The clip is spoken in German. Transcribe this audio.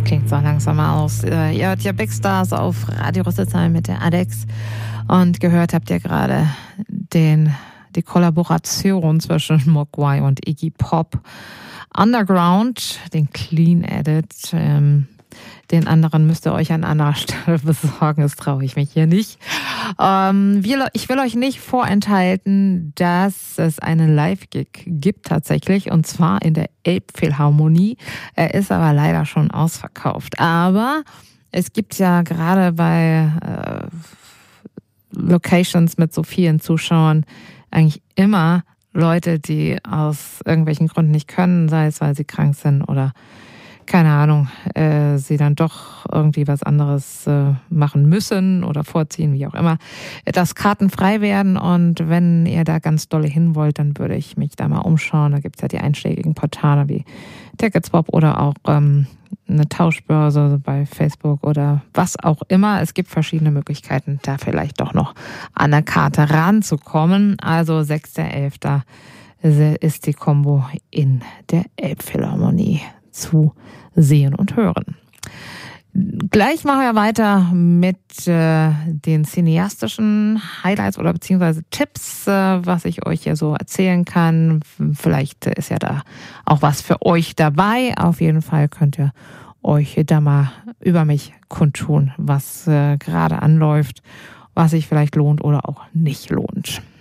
klingt so langsam aus. Ihr hört ja Big Stars auf Radio Rüsselsheim mit der Alex. Und gehört habt ihr gerade die Kollaboration zwischen Mogwai und Iggy Pop. Underground, den Clean Edit. Den anderen müsst ihr euch an anderer Stelle besorgen, das traue ich mich hier nicht. Ich will euch nicht vorenthalten, dass es einen Live-Gig gibt tatsächlich, und zwar in der Elbphilharmonie. Er ist aber leider schon ausverkauft. Aber es gibt ja gerade bei Locations mit so vielen Zuschauern eigentlich immer Leute, die aus irgendwelchen Gründen nicht können, sei es, weil sie krank sind oder keine Ahnung, sie dann doch irgendwie was anderes machen müssen oder vorziehen, wie auch immer, dass Karten frei werden. Und wenn ihr da ganz dolle hin wollt, dann würde ich mich da mal umschauen. Da gibt's ja die einschlägigen Portale wie Ticketswap oder auch eine Tauschbörse bei Facebook oder was auch immer. Es gibt verschiedene Möglichkeiten, da vielleicht doch noch an eine Karte ranzukommen. Also 6.11. ist die Combo in der Elbphilharmonie zu sehen und hören. Gleich machen wir weiter mit den cineastischen Highlights oder beziehungsweise Tipps, was ich euch hier so erzählen kann. Vielleicht ist ja da auch was für euch dabei. Auf jeden Fall könnt ihr euch da mal über mich kundtun, was gerade anläuft, was sich vielleicht lohnt oder auch nicht lohnt.